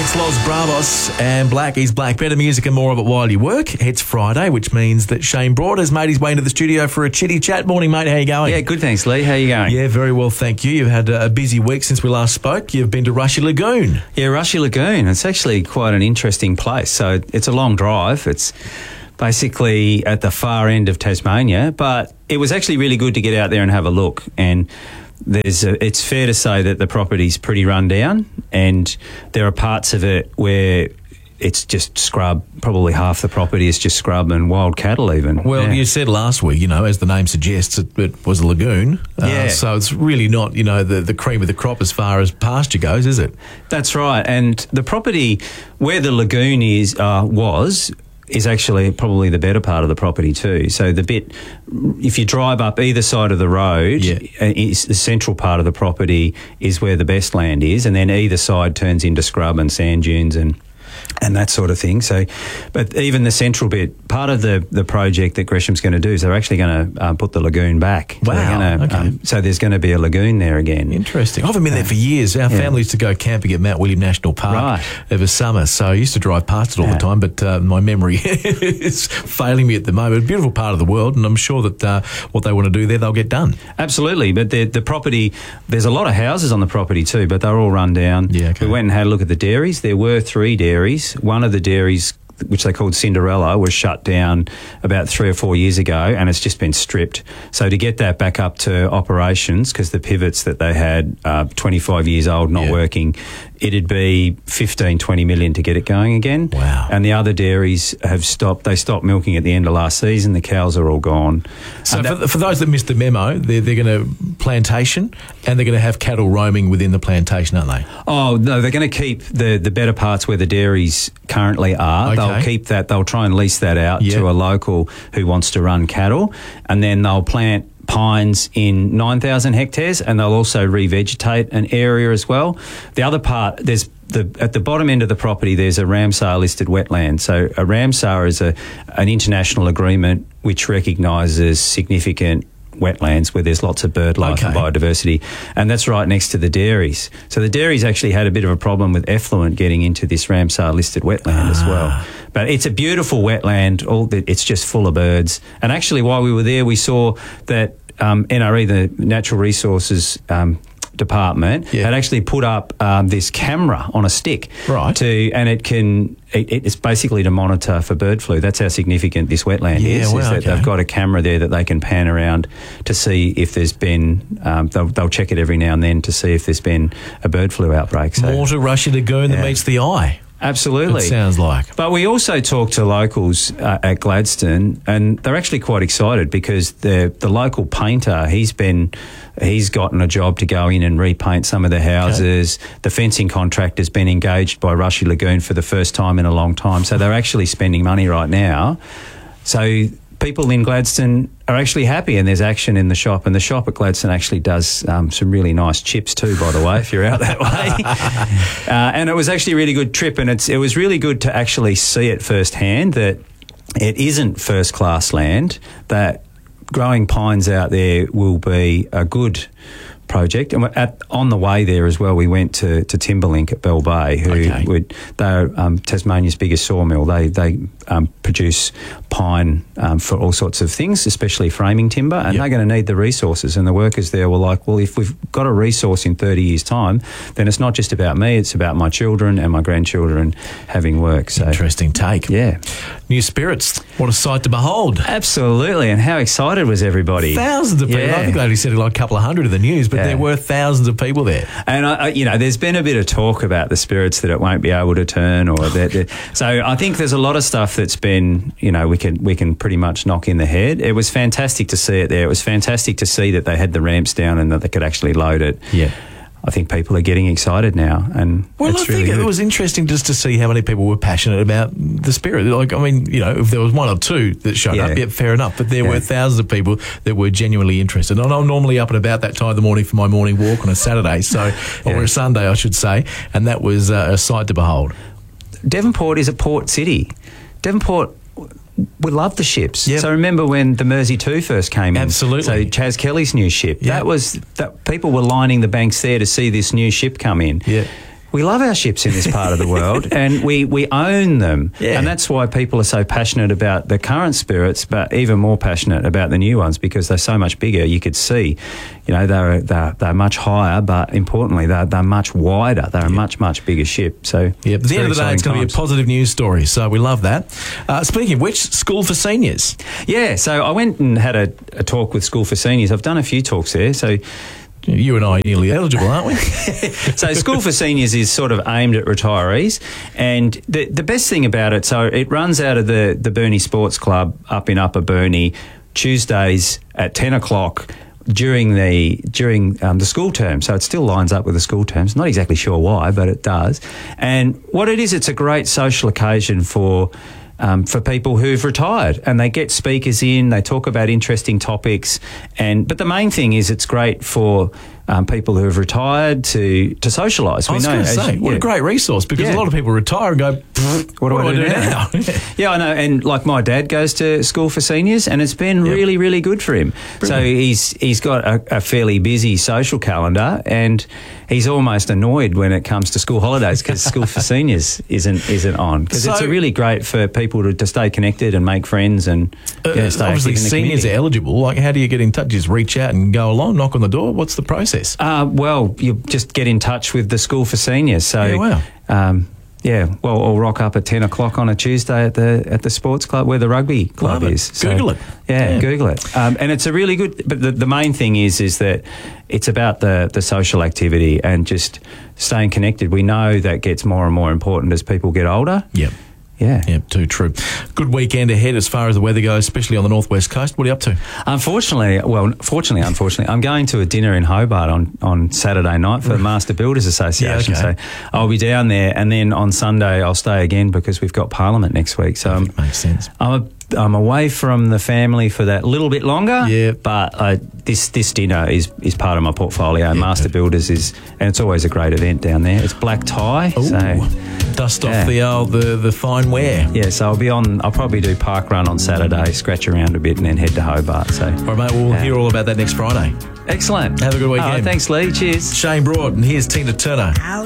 It's Los Bravos and Blackie's Black. Better music and more of it while you work. It's Friday, which means that Shane Broad has made his way into the studio for a chitty chat. Morning, mate. How you going? Yeah, good, thanks, Lee. How you going? Yeah, very well, thank you. You've had a busy week since we last spoke. You've been to Rushy Lagoon. Yeah, Rushy Lagoon. It's actually quite an interesting place. So it's a long drive. It's basically at the far end of Tasmania, but it was actually really good to get out there and have a look. And it's fair to say that the property's pretty run down, and there are parts of it where it's just scrub. Probably half the property is just scrub and wild cattle even. Well, you said last week, as the name suggests, it was a lagoon. So it's really not, the cream of the crop as far as pasture goes, is it? That's right. And the property where the lagoon is actually probably the better part of the property too. So the bit, if you drive up either side of the road, the central part of the property is where the best land is, and then either side turns into scrub and sand dunes and that sort of thing. So, but even the central bit, part of the project that Gresham's going to do is they're actually going to put the lagoon back. Wow. So there's going to be a lagoon there again. Interesting. I haven't been there for years. Our family used to go camping at Mount William National Park over summer, so I used to drive past it all the time, but my memory is failing me at the moment. A beautiful part of the world, and I'm sure that what they want to do there, they'll get done. Absolutely. But the property, there's a lot of houses on the property too, but they're all run down. Yeah, okay. We went and had a look at the dairies. There were 3 dairies. One of the dairies, which they called Cinderella, was shut down about 3 or 4 years ago, and it's just been stripped. So to get that back up to operations, because the pivots that they had 25 years old, not working, it'd be 15, 20 million to get it going again. Wow. And the other dairies have stopped. They stopped milking at the end of last season. The cows are all gone. So for those that missed the memo, they're going to plantation, and they're going to have cattle roaming within the plantation, aren't they? Oh, no, they're going to keep the better parts where the dairies currently are. Okay. They'll keep that. They'll try and lease that out to a local who wants to run cattle, and then they'll plant pines in 9,000 hectares, and they'll also revegetate an area as well. The other part, there's at the bottom end of the property, there's a Ramsar listed wetland. So a Ramsar is an international agreement which recognises significant wetlands where there's lots of bird life and biodiversity, and that's right next to the dairies. So the dairies actually had a bit of a problem with effluent getting into this Ramsar listed wetland as well. But it's a beautiful wetland. It's just full of birds. And actually, while we were there, we saw that NRE, the Natural Resources Department, had actually put up this camera on a stick, it's basically to monitor for bird flu. That's how significant this wetland is that they've got a camera there that they can pan around to see if there's been, they'll check it every now and then to see if there's been a bird flu outbreak. So, more to Rushy Lagoon that meets the eye. Absolutely. It sounds like. But we also talked to locals at Gladstone, and they're actually quite excited because the local painter, he's gotten a job to go in and repaint some of the houses. Okay. The fencing contractor's been engaged by Rushy Lagoon for the first time in a long time, so they're actually spending money right now. So people in Gladstone are actually happy, and there's action in the shop. And the shop at Gladstone actually does some really nice chips too, by the way, if you're out that way. And it was actually a really good trip, and it was really good to actually see it firsthand that it isn't first-class land, that growing pines out there will be a good project. And on the way there as well, we went to Timberlink at Bell Bay, they're Tasmania's biggest sawmill. They produce pine for all sorts of things, especially framing timber, and they're going to need the resources. And the workers there were like, well, if we've got a resource in 30 years' time, then it's not just about me, it's about my children and my grandchildren having work. So interesting take. Yeah. New Spirits, what a sight to behold. Absolutely, and how excited was everybody? Thousands of people. I think they only said like a couple of hundred of the news, but there were thousands of people there. And, there's been a bit of talk about the Spirits that it won't be able to turn, or that. So I think there's a lot of stuff that's been, we can pretty much knock in the head. It was fantastic to see it there. It was fantastic to see that they had the ramps down and that they could actually load it. Yeah. I think people are getting excited now, and it's really good. It was interesting just to see how many people were passionate about the Spirit. Like, I mean, if there was one or two that showed up, fair enough. But there were thousands of people that were genuinely interested. And I'm normally up and about that time of the morning for my morning walk on a Saturday, or a Sunday, I should say. And that was a sight to behold. Devonport is a port city. Devonport, we love the ships. Yep. So remember when the Mersey 2 first came in? Absolutely. So Chas Kelly's new ship. Yep. That people were lining the banks there to see this new ship come in. Yeah. We love our ships in this part of the world, and we own them. Yeah. And that's why people are so passionate about the current Spirits, but even more passionate about the new ones, because they're so much bigger. You could see, they're much higher, but importantly, they're much wider. They're a much bigger ship. So, at the end of the day, it's going to be a positive news story. So we love that. Speaking of which, School for Seniors. Yeah, so I went and had a talk with School for Seniors. I've done a few talks there. So you and I are nearly eligible, aren't we? So School for Seniors is sort of aimed at retirees, and the best thing about it, so it runs out of the Burnie Sports Club up in Upper Burnie, Tuesdays at 10 o'clock during the school term. So it still lines up with the school terms. Not exactly sure why, but it does. And what it is, it's a great social occasion for people who've retired, and they get speakers in, they talk about interesting topics, but the main thing is it's great for people who have retired to socialise. I was going to say, what a great resource, because a lot of people retire and go, what do I do now? Yeah, I know, and like my dad goes to School for Seniors, and it's been really, really good for him. Brilliant. So he's got a fairly busy social calendar, and he's almost annoyed when it comes to school holidays because School for Seniors isn't on, because it's really great for people to stay connected and make friends and stay obviously active in the seniors community. are eligible. Like, how do you get in touch? Just reach out and go along, knock on the door. What's the process? Well, you just get in touch with the School for Seniors. So, I'll rock up at 10 o'clock on a Tuesday at the sports club where the rugby club is. So, Google it. Yeah, Google it. And it's a really good, but the main thing is that it's about the social activity and just staying connected. We know that gets more and more important as people get older. Yep. Yeah. Yep, too true. Good weekend ahead as far as the weather goes, especially on the northwest coast. What are you up to? Unfortunately, I'm going to a dinner in Hobart on Saturday night for the Master Builders Association. Yeah, okay. So I'll be down there, and then on Sunday I'll stay again because we've got Parliament next week. So makes sense. I'm away from the family for that little bit longer. Yeah. But this dinner is part of my portfolio. Master Builders and it's always a great event down there. It's black tie. Ooh. So dust off the fine wear. Yeah, so I'll probably do park run on Saturday, scratch around a bit, and then head to Hobart. So, all right, mate, we'll hear all about that next Friday. Excellent. Have a good weekend. Thanks, Lee. Cheers. Shane Broad, and here's Tina Turner.